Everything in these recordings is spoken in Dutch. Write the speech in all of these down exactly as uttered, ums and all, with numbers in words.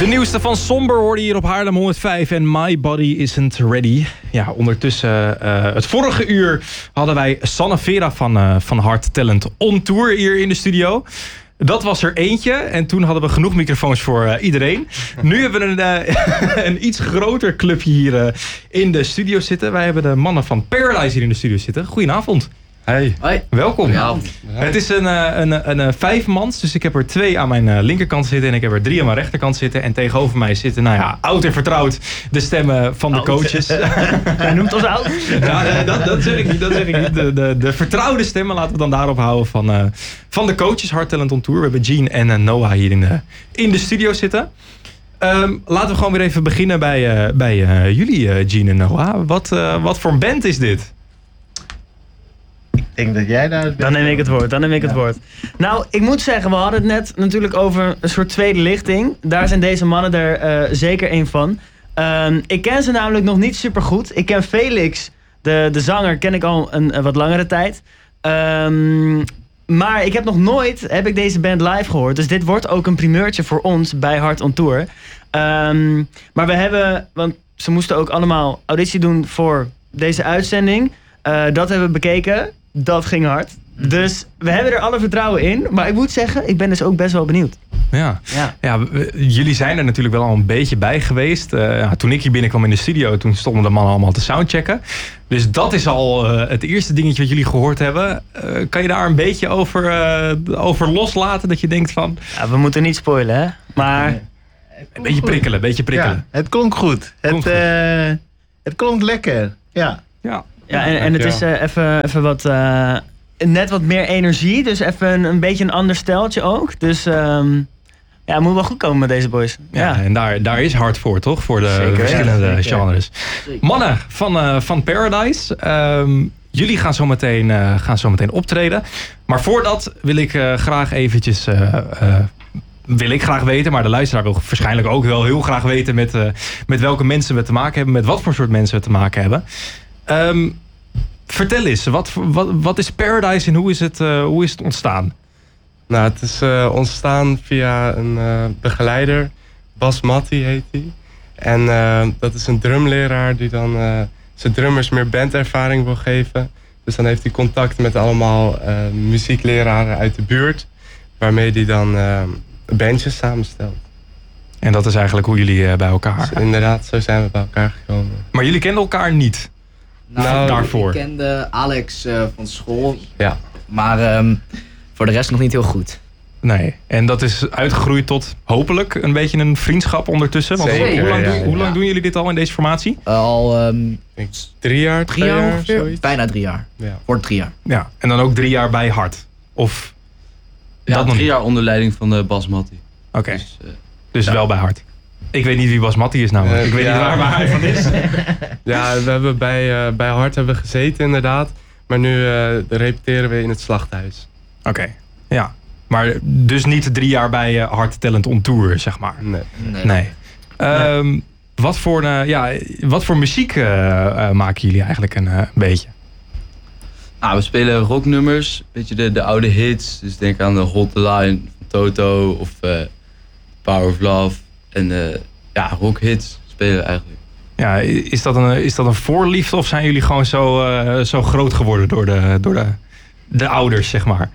De nieuwste van Somber hoorde hier op Haarlem honderdvijf en My Body Isn't Ready. Ja, ondertussen uh, het vorige uur hadden wij Sanne Vera van, uh, van Hard Talent on Tour hier in de studio. Dat was er eentje en toen hadden we genoeg microfoons voor uh, iedereen. Nu hebben we een, uh, een iets groter clubje hier uh, in de studio zitten. Wij hebben de mannen van Paradise hier in de studio zitten. Goedenavond. Hey. Hoi. Welkom. Goedenavond. Het is een, een, een, een vijfmans, dus ik heb er twee aan mijn linkerkant zitten en ik heb er drie aan mijn rechterkant zitten. En tegenover mij zitten, nou ja, oud en vertrouwd, de stemmen van de oud. Coaches. Hij noemt ons oud. Ja, dat, dat zeg ik niet, dat zeg ik niet. De, de, de vertrouwde stemmen, laten we dan daarop houden, van, uh, van de coaches Hard Talent on Tour. We hebben Jean en uh, Noah hier in de, in de studio zitten. Um, laten we gewoon weer even beginnen bij, uh, bij uh, jullie, uh, Jean en Noah. Wat, uh, wat voor een band is dit? Ik denk dat jij daar... Dan neem ik het woord, dan neem ik ja. het woord. Nou, ik moet zeggen, we hadden het net natuurlijk over een soort tweede lichting. Daar zijn deze mannen er uh, zeker één van. Um, ik ken ze namelijk nog niet super goed. Ik ken Felix, de, de zanger, ken ik al een, een wat langere tijd. Um, maar ik heb nog nooit heb ik deze band live gehoord. Dus dit wordt ook een primeurtje voor ons bij Hard on Tour. Um, maar we hebben, want ze moesten ook allemaal auditie doen voor deze uitzending. Uh, dat hebben we bekeken. Dat ging hard. Dus we hebben er alle vertrouwen in. Maar ik moet zeggen, ik ben dus ook best wel benieuwd. Ja, ja. ja w- jullie zijn er natuurlijk wel al een beetje bij geweest. Uh, toen ik hier binnenkwam in de studio, toen stonden de mannen allemaal te soundchecken. Dus dat is al uh, het eerste dingetje wat jullie gehoord hebben. Uh, kan je daar een beetje over, uh, over loslaten? Dat je denkt van... Ja, we moeten niet spoilen, hè? Maar... Nee. Een beetje prikkelen, een beetje prikkelen. Ja, het klonk goed. Het, klonk goed. Uh, het klonk lekker. Ja. Ja. Ja, en, en het is uh, even, even wat, uh, net wat meer energie. Dus even een, een beetje een ander steltje ook. Dus um, ja, het moet wel goed komen met deze boys. Ja, ja. En daar, daar is hard voor, toch? Voor de zeker, verschillende ja, genres. Zeker. Mannen van, uh, van Paradise. Um, jullie gaan zo, meteen, uh, gaan zo meteen optreden. Maar voordat wil ik uh, graag eventjes... Uh, uh, wil ik graag weten, maar de luisteraar wil waarschijnlijk ook wel heel graag weten... met, uh, met welke mensen we te maken hebben. Met wat voor soort mensen we te maken hebben. Um, vertel eens, wat, wat, wat is Paradise en hoe is het, uh, hoe is het ontstaan? Nou, het is uh, ontstaan via een uh, begeleider. Bas Matti heet hij. En uh, dat is een drumleraar die dan uh, zijn drummers meer bandervaring wil geven. Dus dan heeft hij contact met allemaal uh, muziekleraren uit de buurt. Waarmee hij dan uh, bandjes samenstelt. En dat is eigenlijk hoe jullie uh, bij elkaar... Dus inderdaad, zo zijn we bij elkaar gekomen. Maar jullie kenden elkaar niet? Nou, nou daarvoor. Ik kende Alex uh, van school. Ja. Maar um, voor de rest nog niet heel goed. Nee. En dat is uitgegroeid tot hopelijk een beetje een vriendschap ondertussen. Want Zeker, hoe lang, ja, doen, ja. hoe lang doen jullie dit al in deze formatie? Uh, al um, drie jaar, drie jaar, jaar ongeveer. zoiets. Bijna drie jaar. Ja. Wordt drie jaar. Ja. En dan ook drie jaar bij Hard. Of ja, dat nog drie niet? jaar onder leiding van uh, Bas Matti. Oké. Okay. Dus, uh, dus ja. wel bij Hard. Ik weet niet wie Bas Matti is namelijk. Uh, ik weet ja. niet waar, waar hij van is. Ja, we hebben bij, uh, bij Hard hebben we gezeten inderdaad. Maar nu uh, repeteren we in het slachthuis. Oké, okay. Ja. Maar dus niet drie jaar bij uh, Hard Talent on Tour, zeg maar. Nee. Nee. nee. Um, nee. Wat, voor, uh, ja, wat voor muziek uh, uh, maken jullie eigenlijk een uh, beetje? Nou, we spelen rocknummers. Een beetje de, de oude hits. Dus denk aan de Hot Line van Toto of uh, Power of Love. En uh, ja, rockhits spelen we eigenlijk. Ja, is dat een, is dat een voorliefde of zijn jullie gewoon zo, uh, zo groot geworden door de, door de, de ouders, zeg maar?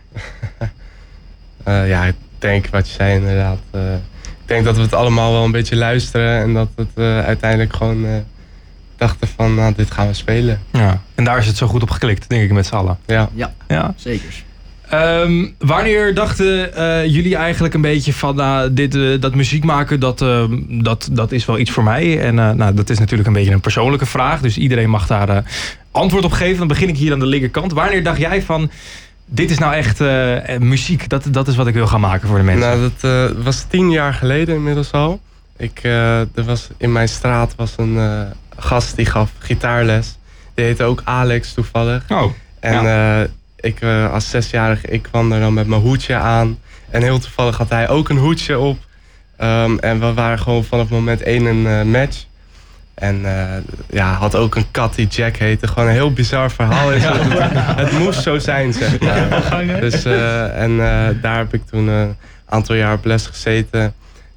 uh, ja, ik denk wat je zei inderdaad. Uh, ik denk dat we het allemaal wel een beetje luisteren en dat we het uh, uiteindelijk gewoon uh, dachten van, nou, dit gaan we spelen. Ja, en daar is het zo goed op geklikt, denk ik, met z'n allen. Ja, ja, ja. zeker. Um, wanneer dachten uh, jullie eigenlijk een beetje van uh, dit, uh, dat muziek maken, dat, uh, dat, dat is wel iets voor mij? En uh, nou, dat is natuurlijk een beetje een persoonlijke vraag, dus iedereen mag daar uh, antwoord op geven. Dan begin ik hier aan de linkerkant. Wanneer dacht jij van, dit is nou echt uh, muziek, dat, dat is wat ik wil gaan maken voor de mensen? Nou, dat uh, was tien jaar geleden inmiddels al. Ik, uh, er was, in mijn straat was een uh, gast die gaf gitaarles. Die heette ook Alex toevallig. Oh, en ja. uh, ik uh, als zesjarige, ik kwam er dan met mijn hoedje aan. En heel toevallig had hij ook een hoedje op. Um, en we waren gewoon vanaf moment één een uh, match. En uh, ja, had ook een kat die Jack heette. Gewoon een heel bizar verhaal. Is het, het, het moest zo zijn, zeg maar. Dus, uh, en uh, daar heb ik toen een aantal jaar op les gezeten.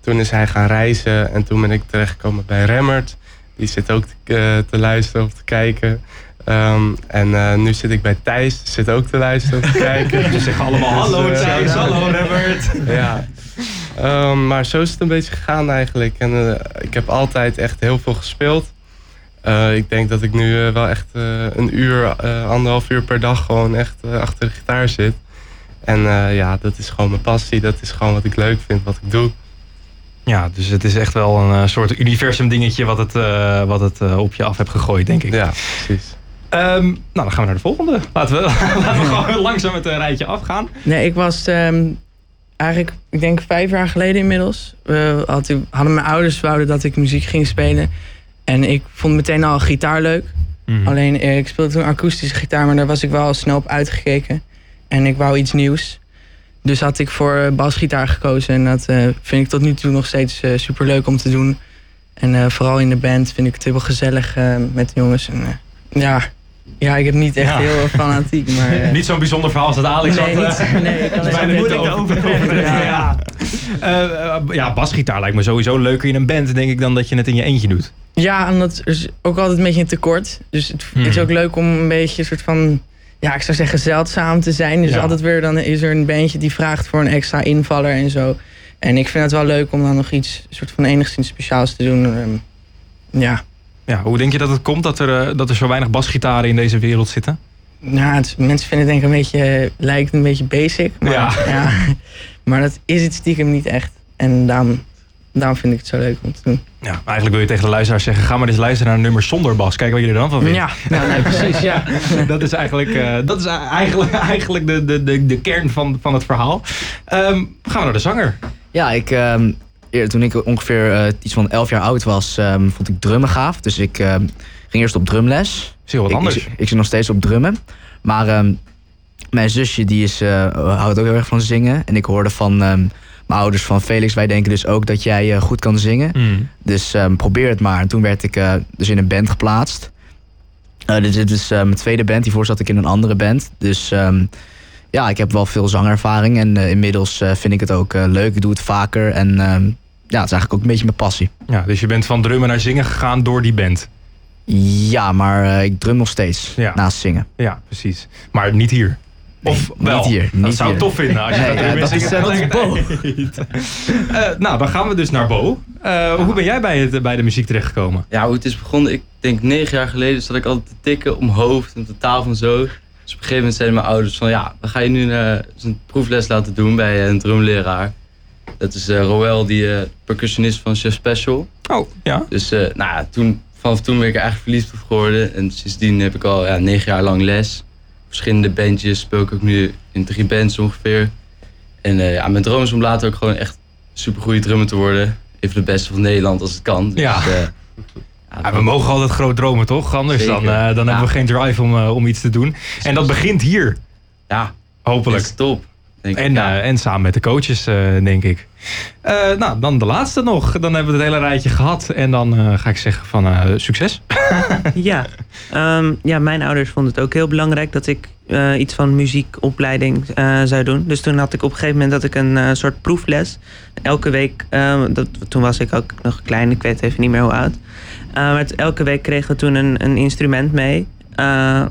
toen is hij gaan reizen en toen ben ik terechtgekomen bij Remmert. Die zit ook te, uh, te luisteren of te kijken. Um, en uh, nu zit ik bij Thijs, die zit ook te luisteren of te kijken. Ze zeggen allemaal hallo Dus, uh, Thijs, hallo Remmert. Ja. Um, maar zo is het een beetje gegaan eigenlijk. En uh, ik heb altijd echt heel veel gespeeld. Uh, ik denk dat ik nu uh, wel echt uh, een uur, uh, anderhalf uur per dag gewoon echt uh, achter de gitaar zit. En uh, ja, dat is gewoon mijn passie. Dat is gewoon wat ik leuk vind, wat ik doe. Ja, dus het is echt wel een uh, soort universum dingetje wat het, uh, wat het uh, op je af hebt gegooid, denk ik. Ja, precies. Um, nou, dan gaan we naar de volgende. Laten we, laten we gewoon langzaam het uh, rijtje afgaan. Nee, ik was um, eigenlijk, ik denk vijf jaar geleden inmiddels. We had, hadden mijn ouders wouden dat ik muziek ging spelen. En ik vond meteen al gitaar leuk. Mm. Alleen, ik speelde toen akoestische gitaar, maar daar was ik wel al snel op uitgekeken. En ik wou iets nieuws. Dus had ik voor basgitaar gekozen. En dat uh, vind ik tot nu toe nog steeds uh, super leuk om te doen. En uh, vooral in de band vind ik het heel gezellig uh, met de jongens. En, uh, ja, ja, ik heb niet echt ja. heel fanatiek. Maar, uh, niet zo'n bijzonder verhaal als dat Alex nee, had. Niet, nee, ik kan het bijna moeilijk te overbrengen. Ja, ja. uh, uh, ja, basgitaar lijkt me sowieso leuker in een band, denk ik, dan dat je het in je eentje doet. Ja, en dat is ook altijd een beetje een tekort. Dus het hmm. is ook leuk om een beetje een soort van... Ja, ik zou zeggen zeldzaam te zijn. Dus ja. altijd weer dan is er een bandje die vraagt voor een extra invaller en zo. En ik vind het wel leuk om dan nog iets soort van enigszins speciaals te doen. Um, ja. Ja, hoe denk je dat het komt dat er, uh, dat er zo weinig basgitaren in deze wereld zitten? Nou, het, mensen vinden het denk ik een beetje, lijkt een beetje basic. Maar, ja. ja. Maar dat is het stiekem niet echt. En daarom, daarom vind ik het zo leuk om te doen. Ja, maar eigenlijk wil je tegen de luisteraars zeggen, ga maar eens luisteren naar een nummer zonder bas. Kijk wat je er dan van vindt. Ja, nou, nee, precies. Ja. dat is eigenlijk, uh, dat is eigenlijk, eigenlijk de, de, de, de kern van, van het verhaal. Um, gaan we naar de zanger. Ja, ik, um, toen ik ongeveer uh, iets van elf jaar oud was, um, vond ik drummen gaaf. Dus ik uh, ging eerst op drumles. Is heel wat anders. Ik, ik, ik zit nog steeds op drummen. Maar um, mijn zusje die is, uh, houdt ook heel erg van zingen. En ik hoorde van... Um, mijn ouders van Felix, wij denken dus ook dat jij uh, goed kan zingen. Mm. Dus um, probeer het maar. En toen werd ik uh, dus in een band geplaatst. Uh, dit, dit is uh, mijn tweede band. Hiervoor zat ik in een andere band. Dus um, ja, ik heb wel veel zangervaring. En uh, inmiddels uh, vind ik het ook uh, leuk. Ik doe het vaker. En um, ja, het is eigenlijk ook een beetje mijn passie. Ja, dus je bent van drummen naar zingen gegaan door die band? Ja, maar uh, ik drum nog steeds ja. naast zingen. Ja, precies. Maar niet hier? Nee, of wel, niet hier. Niet dat zou ik tof vinden als je nee, dat ja, in dat is, zingen. dat is Bo. uh, nou, dan gaan we dus naar Bo. Uh, hoe ben jij bij, het, bij de muziek terechtgekomen? Ja, hoe het is begonnen, ik denk negen jaar geleden zat ik altijd te tikken om hoofd en totaal van zo. Dus op een gegeven moment zeiden mijn ouders van ja, dan ga je nu uh, een proefles laten doen bij een drumleraar. Dat is uh, Roel, die uh, percussionist van Chef Special. Oh, ja. Dus uh, nou ja, toen, vanaf toen ben ik er eigenlijk verliefd op geworden. En sindsdien heb ik al ja, negen jaar lang les. Verschillende bandjes, speel ik ook nu in drie bands ongeveer. En uh, ja, mijn droom is om later ook gewoon echt super goede drummer te worden. Even de beste van Nederland als het kan. Dus, ja. Uh, ja, ja, we mogen altijd groot dromen, toch? Anders dan, uh, dan ja. hebben we geen drive om, uh, om iets te doen. En dat begint hier. Ja, hopelijk. Dat is top. Denk en, ja. uh, en samen met de coaches, uh, denk ik. Uh, nou, dan de laatste nog. Dan hebben we het hele rijtje gehad. En dan uh, ga ik zeggen van uh, succes. ja. Um, ja, mijn ouders vonden het ook heel belangrijk dat ik uh, iets van muziekopleiding uh, zou doen. Dus toen had ik op een gegeven moment dat ik een uh, soort proefles. Elke week, uh, dat, toen was ik ook nog klein, ik weet even niet meer hoe oud. Uh, maar elke week kregen we toen een, een instrument mee. Uh,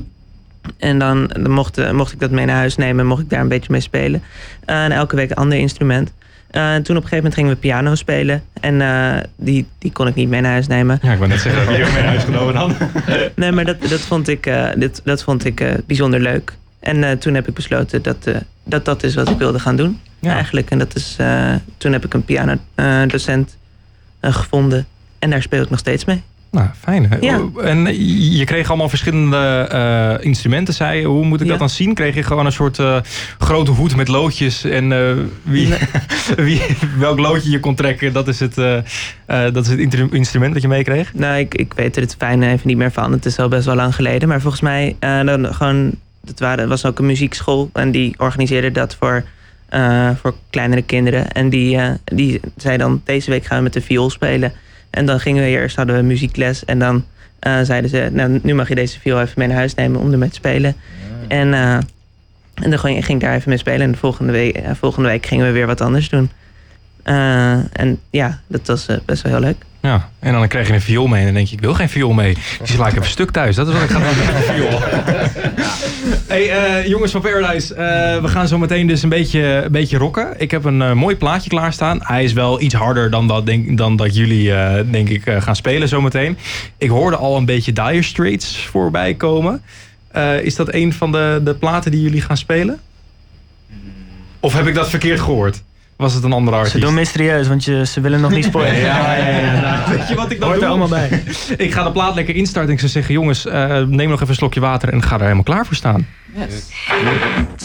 En dan, dan mocht, mocht ik dat mee naar huis nemen en mocht ik daar een beetje mee spelen. Uh, en elke week een ander instrument. Uh, en toen op een gegeven moment gingen we piano spelen. En uh, die, die kon ik niet mee naar huis nemen. Ja, ik wou net zeggen, heb je die mee naar huis genomen dan? Nee, maar dat, dat vond ik, uh, dit, dat vond ik uh, bijzonder leuk. En uh, toen heb ik besloten dat, uh, dat dat is wat ik wilde gaan doen. Ja. Eigenlijk. En dat is, uh, toen heb ik een pianodocent uh, gevonden. En daar speel ik nog steeds mee. Nou, fijn. Ja. En je kreeg allemaal verschillende uh, instrumenten, zei je. Hoe moet ik ja. dat dan zien? Kreeg je gewoon een soort uh, grote hoed met loodjes en uh, wie, nee. wie, welk loodje je kon trekken, dat is het, uh, uh, dat is het instrument dat je meekreeg? Nou, ik, ik weet er het fijn even niet meer van. Het is al best wel lang geleden. Maar volgens mij, uh, dan gewoon, dat waren, was ook een muziekschool en die organiseerde dat voor, uh, voor kleinere kinderen. En die, uh, die zei dan, deze week gaan we met de viool spelen. En dan gingen we eerst, hadden we muziekles. En dan uh, zeiden ze, nou, nu mag je deze viool even mee naar huis nemen om ermee te spelen. Ja. En, uh, en dan ging, ging ik daar even mee spelen. En de volgende week, uh, volgende week gingen we weer wat anders doen. Uh, en ja, dat was uh, best wel heel leuk. Ja, en dan krijg je een viool mee en dan denk je, ik wil geen viool mee. Dus laat ik even een stuk thuis. Dat is wat ik ga doen met een viool. Hey, uh, jongens van Paradise, uh, we gaan zo meteen dus een beetje, een beetje rocken. Ik heb een uh, mooi plaatje klaarstaan. Hij is wel iets harder dan dat, denk, dan dat jullie, uh, denk ik, uh, gaan spelen zometeen. Ik hoorde al een beetje Dire Straits voorbij komen. Uh, is dat een van de, de platen die jullie gaan spelen? Of heb ik dat verkeerd gehoord? Was het een andere artiest? Ze doen mysterieus, want je, ze willen nog niet spoilen. ja, ja, ja, ja. Weet je wat ik dan Hoort doe? er allemaal bij. Ik ga de plaat lekker instarten en ik zou zeggen, jongens, uh, neem nog even een slokje water en ga er helemaal klaar voor staan. Yes.